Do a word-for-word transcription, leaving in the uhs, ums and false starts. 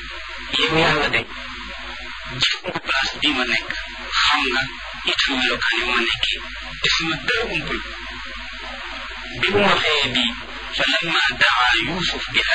yow yàlla de gis nga place bii ma nekk xam nga itam melokaan yi ma nekkee te sama dara umpul bi mu waxee bi fa lamma daa Yuusuf bi